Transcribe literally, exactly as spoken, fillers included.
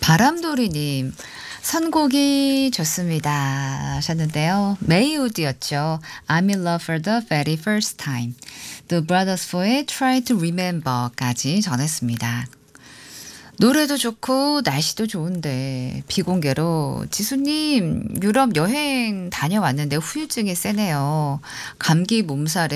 바람돌이님, 선곡이 좋습니다 하셨는데요. 메이우드였죠. I'm in love for the very first time. The Brothers Four의 Try to Remember까지 전했습니다. 노래도 좋고 날씨도 좋은데 비공개로 지수님 유럽 여행 다녀왔는데 후유증이 세네요. 감기 몸살에